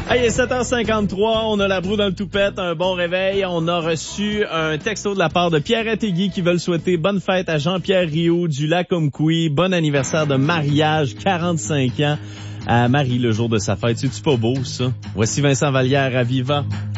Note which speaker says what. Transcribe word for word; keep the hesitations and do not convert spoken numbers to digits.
Speaker 1: Hey, sept heures cinquante-trois, on a la broue dans le toupette, un bon réveil. On a reçu un texto de la part de Pierrette et Guy qui veulent souhaiter bonne fête à Jean-Pierre Rioux du Lac-Omkoui. Bon anniversaire de mariage, quarante-cinq ans, à Marie le jour de sa fête. C'est-tu pas beau, ça? Voici Vincent Vallière à Viva.